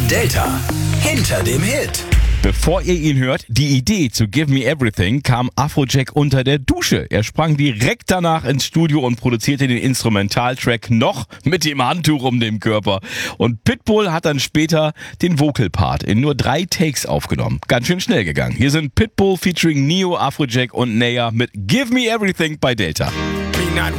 Delta hinter dem Hit. Bevor ihr ihn hört, die Idee zu Give Me Everything kam Afrojack unter der Dusche. Er sprang direkt danach ins Studio und produzierte den Instrumentaltrack noch mit dem Handtuch um den Körper. Und Pitbull hat dann später den Vocal-Part in nur 3 Takes aufgenommen. Ganz schön schnell gegangen. Hier sind Pitbull featuring Neo, Afrojack und Naya mit Give Me Everything bei Delta.